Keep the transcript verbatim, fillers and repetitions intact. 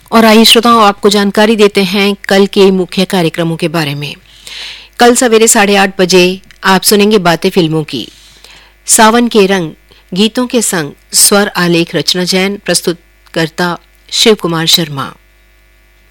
और आइए श्रोताओं, आपको जानकारी देते हैं कल के मुख्य कार्यक्रमों के बारे में। कल सवेरे साढ़े आठ बजे आप सुनेंगे बातें फिल्मों की। सावन के रंग गीतों के संग स्वर आलेख रचना जैन, प्रस्तुतकर्ता शिव कुमार शर्मा।